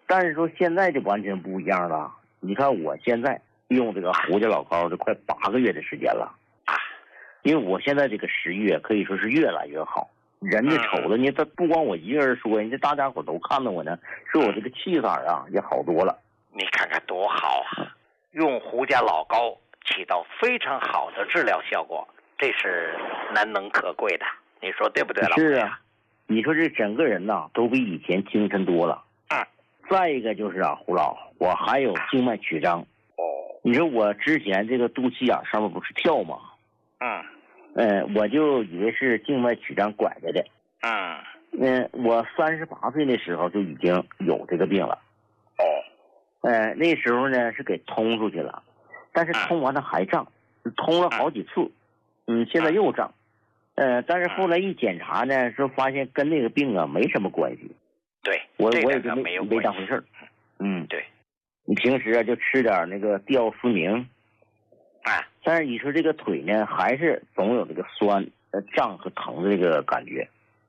但是说现在就完全不一样了。你看我现在用这个胡家老膏，这快8个月的时间了啊， 因为我现在这个食欲可以说是越来越好。人家瞅着你，他不光我一个人说，人家大家伙都看到我呢，说我这个气色啊也好多了。 你看看多好啊！用胡家老膏起到非常好的治疗效果，这是难能可贵的，你说对不对，老朋友？ 是啊，你说这整个人呐都比以前精神多了。再一个就是啊，胡老，我还有静脉曲张。你说我之前这个肚脐眼上面不是跳吗？我就以为是静脉曲张拐来的。我38岁的时候就已经有这个病了。那时候呢是给通出去了，但是通完了还胀，通了好几次。现在又胀。但是后来一检查呢，说发现跟那个病啊没什么关系。 对， 我也就没当回事儿。 对。 你平时啊就吃点那个吊思明。但是你说这个腿呢，还是总有这个酸、胀和疼的这个感觉。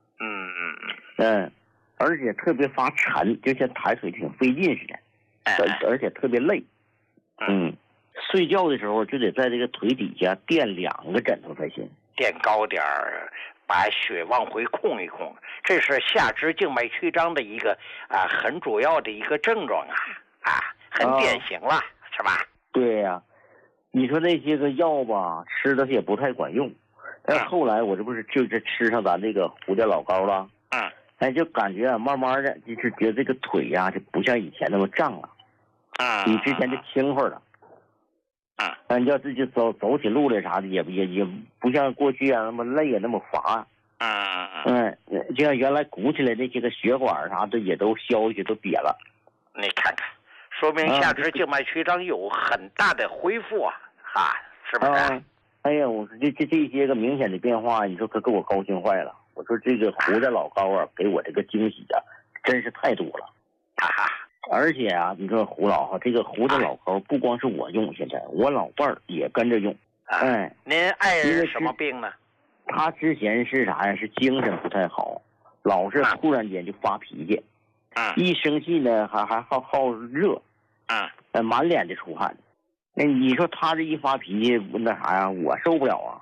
而且特别发沉，就像抬腿挺费劲似的。而且特别累。睡觉的时候就得在这个腿底下垫2个枕头才行， 垫高点儿，把血往回控一控。这是下肢静脉曲张的一个很主要的一个症状很典型了，是吧？ 对呀。你说那些个药吧，吃的也不太管用。但是后来我这不是就是吃上咱这个胡家老膏了。就感觉慢慢的就是觉得这个腿呀就不像以前那么胀了。比之前就轻快了。你要自己走起路来啥的，也不像过去那么累那么乏。就像原来鼓起来那些个血管啥的也都消下去都瘪了。 你看看，说明下肢静脉曲张有很大的恢复是不是？ 哎呀，我说这些个明显的变化，你说可给我高兴坏了。我说这个胡家老膏给我这个惊喜真是太多了。而且你说胡老这个胡家老膏不光是我用，现在我老伴儿也跟着用。 您爱人什么病呢？ 他之前是啥呀？是精神不太好，老是突然间就发脾气。一生气呢还好热。满脸的出汗。你说他这一发脾气那啥呀，我受不了啊。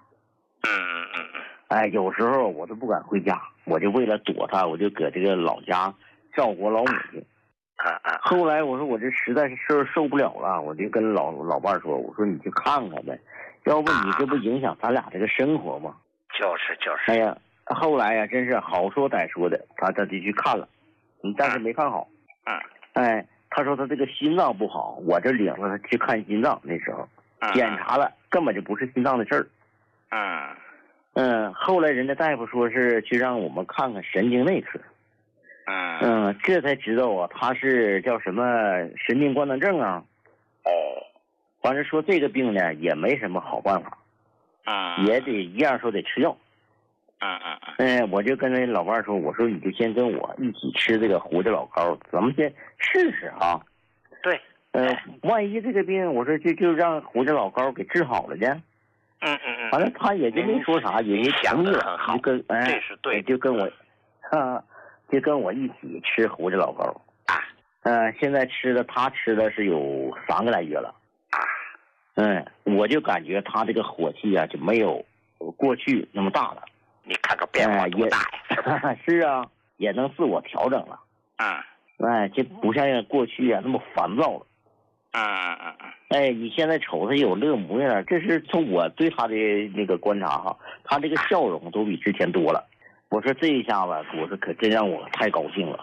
有时候我都不敢回家，我就为了躲他，我就搁这个老家照顾老母亲。后来我说我这实在是受不了了，我就跟老伴说，我说你去看看呗，要不你这不影响咱俩这个生活吗？ 就是。 哎呀，后来呀真是好说歹说的，他就去看了，但是没看好。他说他这个心脏不好，我这领着他去看心脏，那时候检查了根本就不是心脏的事儿。后来人家大夫说是去让我们看看神经内科。这才知道他是叫什么神经官能症啊。反正说这个病呢也没什么好办法。也得一样说得吃药。我就跟那老伴说，我说你就先跟我一起吃这个胡家老膏，咱们先试试啊。 对。 万一这个病我说就让胡家老膏给治好了呢。反正他也就没说啥，也就同意了，就跟这是对， 就跟我一起吃胡家老膏。现在他吃的是有3个来月了。我就感觉他这个火气就没有过去那么大了。 你看看变化多大呀！ 是啊，也能自我调整了。这不像过去那么烦躁了。你现在瞅他有乐模样，这是从我对他的那个观察他这个笑容都比之前多了。我说这一下子，我说可真让我太高兴了。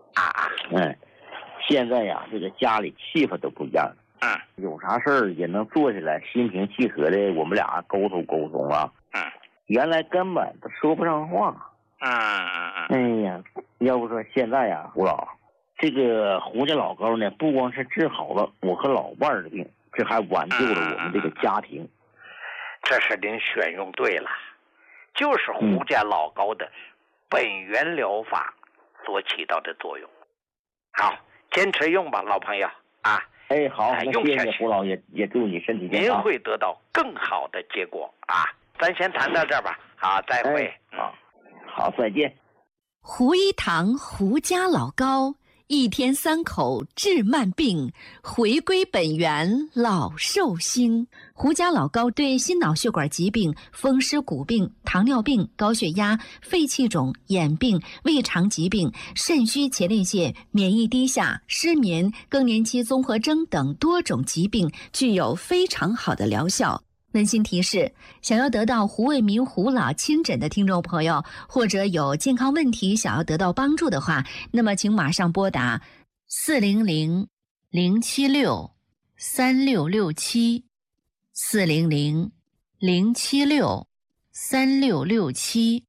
现在呀，这个家里气氛都不一样了。有啥事儿也能坐下来，心平气和的，我们俩沟通啊。原来根本都说不上话。哎呀，要不说现在呀，胡老，这个胡家老膏呢，不光是治好了我和老伴儿的病，这还挽救了我们这个家庭。 这是您选用对了，就是胡家老膏的本源疗法所起到的作用。好，坚持用吧，老朋友好， 用下去。 谢谢胡老，也祝你身体健康。 您会得到更好的结果咱先谈到这儿吧。好，再会。 好，再见。 胡一堂胡家老膏一天3口治慢病，回归本源老寿星。胡家老高对心脑血管疾病、风湿骨病、糖尿病、高血压、肺气肿、眼病、胃肠疾病、肾虚前列腺、免疫低下、失眠、更年期综合征等多种疾病具有非常好的疗效。温馨提示：想要得到胡卫民胡老亲诊的听众朋友，或者有健康问题想要得到帮助的话，那么请马上拨打400-076-3667 400-076-3667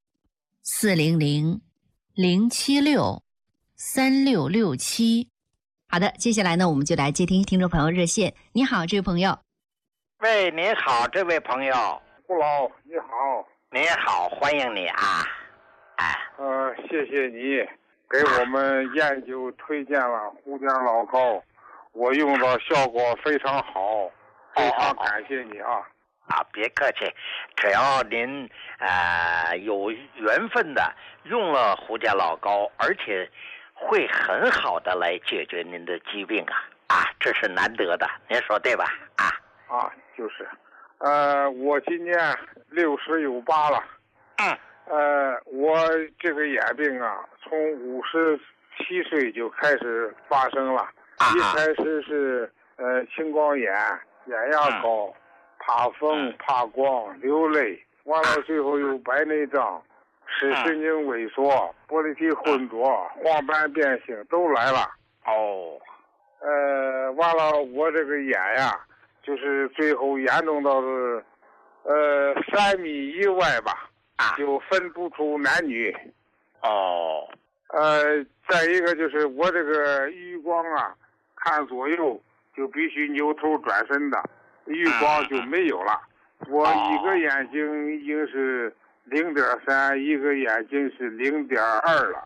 400-076-3667。好的，接下来呢，我们就来接听听众朋友热线。你好，这位朋友。 喂，您好，这位朋友。 胡老，你好。 您好，欢迎你啊。 谢谢你给我们研究推荐了胡家老膏，我用的效果非常好，非常感谢你啊。 别客气，只要您有缘分的用了胡家老膏，而且会很好的来解决您的疾病这是难得的，您说对吧？ 就是，我今年68了。我这个眼病从57岁就开始发生了。一开始是青光眼、眼压高、怕风、怕光、流泪，完了最后又白内障、视神经萎缩、玻璃体混浊、黄斑变性都来了。完了我这个眼就是最后严重到是3米以外吧，就分不出男女。再一个就是我这个余光看左右就必须扭头转身的，余光就没有了。我一个眼睛已经是0.3，一个眼睛是0.2了。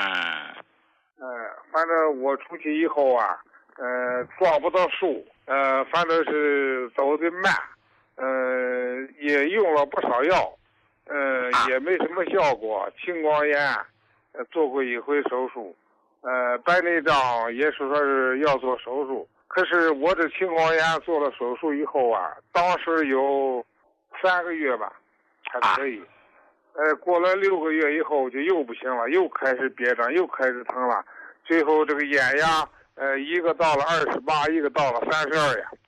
反正我出去以后抓不到树，反正是走得慢，也用了不少药，也没什么效果。青光眼做过一回手术，白内障也说是要做手术，可是我这青光眼做了手术以后当时有3个月吧还可以，过了6个月以后就又不行了，又开始憋胀，又开始疼了，最后这个眼压一个到了28，一个到了32呀。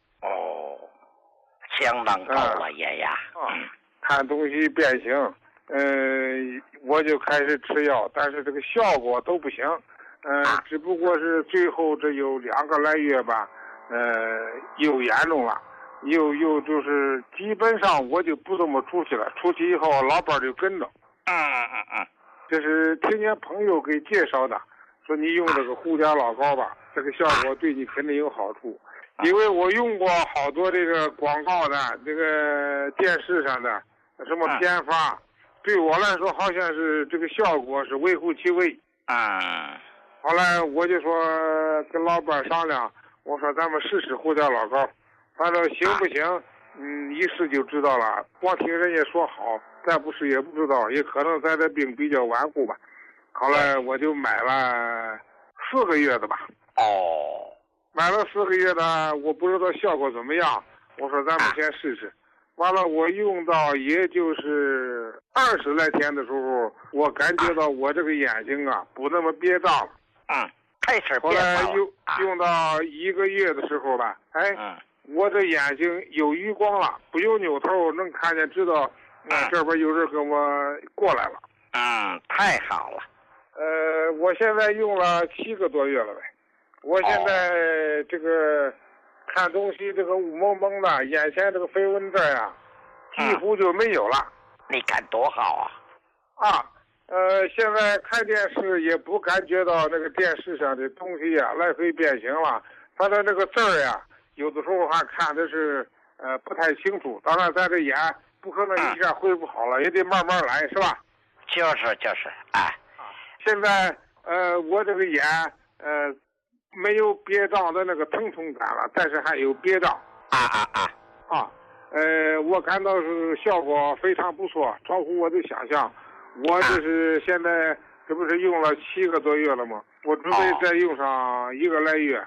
相当高了眼压。 看东西变形，我就开始吃药，但是这个效果都不行。只不过是最后这有2个来月吧，又严重了，又就是基本上我就不怎么出去了，出去以后老伴就跟着。这是听见朋友给介绍的，说你用这个胡家老膏吧，这个效果对你肯定有好处。因为我用过好多这个广告的，这个电视上的什么偏方，对我来说好像是这个效果是微乎其微。后来我就说跟老板商量，我说咱们试试胡家老膏，反正行不行，一试就知道了。光听人家说好，再不试也不知道，也可能咱这病比较顽固吧。后来我就买了4个月的吧。买了4个月的，我不知道效果怎么样。我说咱们先试试。完了，我用到也就是20来天的时候，我感觉到我这个眼睛不那么憋胀了。 开始后来用到1个月的时候吧，我这眼睛有余光了，不用扭头能看见，知道这边有人跟我过来了。 太好了。 我现在用了7个多月了呗。我现在这个看东西这个雾蒙蒙的，眼前这个飞蚊症几乎就没有了。 你看多好现在看电视也不感觉到那个电视上的东西来回变形了，反正这个字有的时候还看的是不太清楚。当然咱这眼不可能一下恢复好了，也得慢慢来，是吧？ 就是现在我这个眼没有憋胀的那个疼痛感了，但是还有憋胀。我感到是效果非常不错，超乎我的想象。我这是现在这不是用了7个多月了吗？ 我准备再用上1个来月。